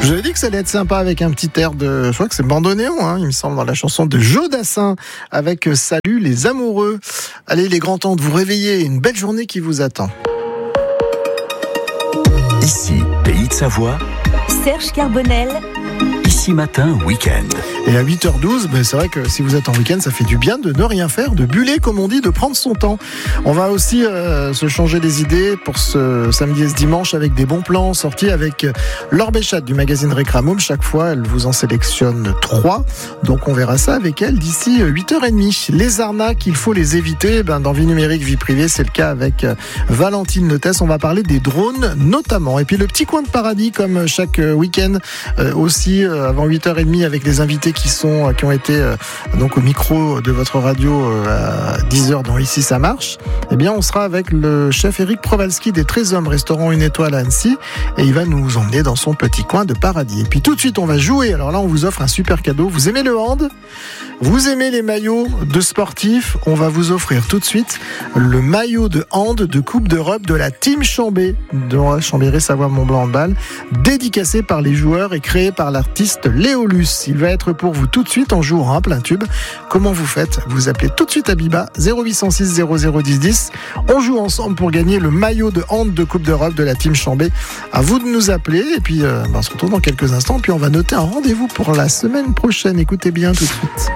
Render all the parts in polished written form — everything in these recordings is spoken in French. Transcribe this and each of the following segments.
Je vous avais dit que ça allait être sympa avec un petit air de... Je crois que c'est Bandoneon, il me semble, dans la chanson de Joe Dassin, avec Salut les amoureux. Allez, il est grand temps de vous réveiller. Une belle journée qui vous attend. Ici, Pays de Savoie. Serge Carbonel. Ici matin, week-end. Et à 8h12, c'est vrai que si vous êtes en week-end, ça fait du bien de ne rien faire, de buller, comme on dit, de prendre son temps. On va aussi se changer les idées pour ce samedi et ce dimanche avec des bons plans sortis avec Laure Béchat du magazine Récramoum. Chaque fois, elle vous en sélectionne 3. Donc on verra ça avec elle d'ici 8h30. Les arnaques, il faut les éviter. Dans Vie numérique, vie privée, c'est le cas avec Valentine Letès. On va parler des drones notamment. Et puis le petit coin de paradis, comme chaque week-end, aussi avant 8h30 avec les invités qui ont été donc au micro de votre radio à 10h dans Ici ça marche. Eh bien on sera avec le chef Eric Prowalski des 13 Hommes restaurant 1 étoile à Annecy et il va nous emmener dans son petit coin de paradis. Et puis tout de suite on va jouer. Alors là on vous offre un super cadeau. Vous aimez le hand ? Vous aimez les maillots de sportifs ? On va vous offrir tout de suite le maillot de hand de Coupe d'Europe de la Team Chambé de Chambéry-Savoie-Mont-Blanc handball, dédicacé par les joueurs et créé par l'artiste Léolus. Il va être pour vous tout de suite en jouant un plein tube. Comment vous faites ? Vous appelez tout de suite Abiba 0806 0010 10. On joue ensemble pour gagner le maillot de hand de Coupe d'Europe de la Team Chambé. À vous de nous appeler et puis on se retrouve dans quelques instants. Puis on va noter un rendez-vous pour la semaine prochaine. Écoutez bien tout de suite.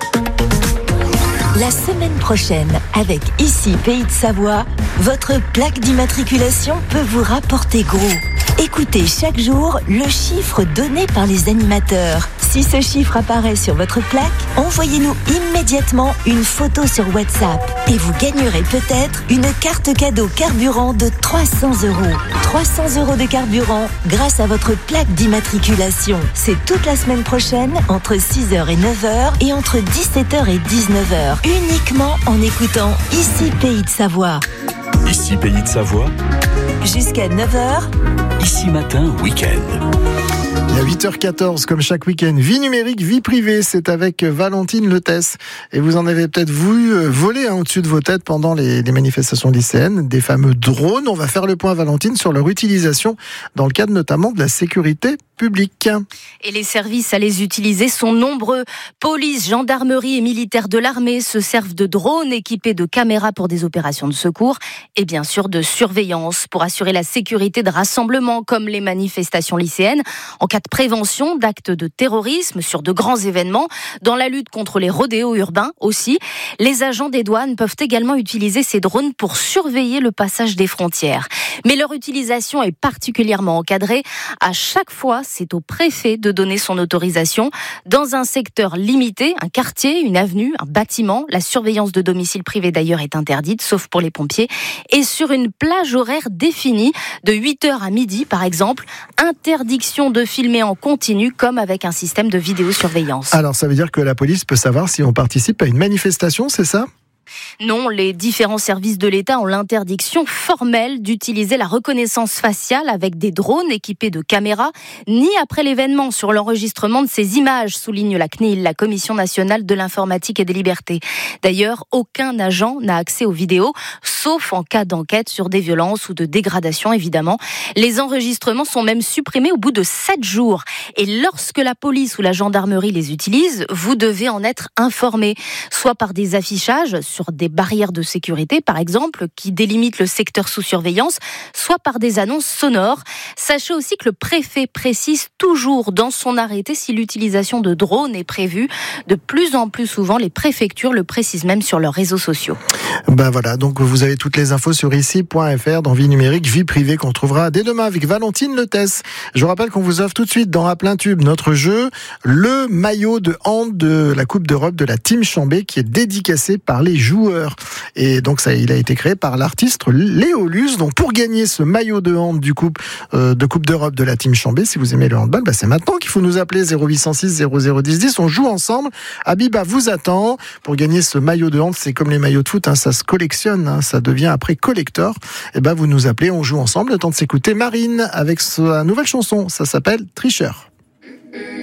La semaine prochaine, avec Ici Pays de Savoie, votre plaque d'immatriculation peut vous rapporter gros. Écoutez chaque jour le chiffre donné par les animateurs. Si ce chiffre apparaît sur votre plaque, envoyez-nous immédiatement une photo sur WhatsApp et vous gagnerez peut-être une carte cadeau carburant de 300 €. 300 € de carburant grâce à votre plaque d'immatriculation. C'est toute la semaine prochaine entre 6h et 9h et entre 17h et 19h. Uniquement en écoutant Ici Pays de Savoie. Ici, Pays de Savoie. Jusqu'à 9h. Ici matin, week-end. Il y a 8h14, comme chaque week-end, vie numérique, vie privée, c'est avec Valentine Letès. Et vous en avez peut-être vu voler au-dessus de vos têtes pendant les manifestations lycéennes, des fameux drones. On va faire le point, Valentine, sur leur utilisation dans le cadre notamment de la sécurité publique. Et les services à les utiliser sont nombreux. Police, gendarmerie et militaires de l'armée se servent de drones équipés de caméras pour des opérations de secours et bien sûr de surveillance pour assurer la sécurité de rassemblements comme les manifestations lycéennes, en cas de prévention d'actes de terrorisme sur de grands événements, dans la lutte contre les rodéos urbains aussi. Les agents des douanes peuvent également utiliser ces drones pour surveiller le passage des frontières. Mais leur utilisation est particulièrement encadrée. À chaque fois, c'est au préfet de donner son autorisation. Dans un secteur limité, un quartier, une avenue, un bâtiment, la surveillance de domicile privé d'ailleurs est interdite, sauf pour les pompiers. Et sur une plage horaire définie, de 8h à midi par exemple, interdiction de filmer en continu comme avec un système de vidéosurveillance. Alors ça veut dire que la police peut savoir si on participe à une manifestation, c'est ça ? Non, les différents services de l'État ont l'interdiction formelle d'utiliser la reconnaissance faciale avec des drones équipés de caméras, ni après l'événement sur l'enregistrement de ces images, souligne la CNIL, la Commission nationale de l'informatique et des libertés. D'ailleurs, aucun agent n'a accès aux vidéos, sauf en cas d'enquête sur des violences ou de dégradation, évidemment. Les enregistrements sont même supprimés au bout de 7 jours. Et lorsque la police ou la gendarmerie les utilise, vous devez en être informé, soit par des affichages sur des barrières de sécurité, par exemple, qui délimitent le secteur sous surveillance, soit par des annonces sonores. Sachez aussi que le préfet précise toujours dans son arrêté si l'utilisation de drones est prévue. De plus en plus souvent, les préfectures le précisent même sur leurs réseaux sociaux. Voilà, donc vous avez toutes les infos sur ici.fr dans Vie numérique, vie privée qu'on trouvera dès demain avec Valentine Letès. Je vous rappelle qu'on vous offre tout de suite dans un plein tube notre jeu, le maillot de hand de la Coupe d'Europe de la Team Chambé qui est dédicacé par les joueurs. Et donc il a été créé par l'artiste Léolus. Donc pour gagner ce maillot de hand de Coupe d'Europe de la Team Chambé, si vous aimez le handball, c'est maintenant qu'il faut nous appeler 0806 0010 10. On joue ensemble. Abiba vous attend pour gagner ce maillot de hand. C'est comme les maillots de foot, ça se collectionne, ça devient après collector. Et vous nous appelez, on joue ensemble. Le temps de s'écouter Marine avec sa nouvelle chanson. Ça s'appelle Tricheur.